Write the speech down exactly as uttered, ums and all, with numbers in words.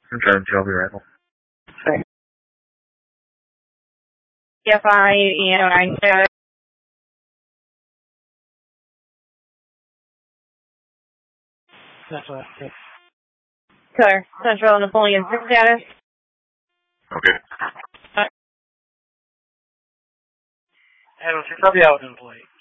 Confirmed, Shelby Rifle. Sorry. F I, you know, I know. That's what I think. Clear. Central Napoleon status. Okay. Adam, she's probably out in play.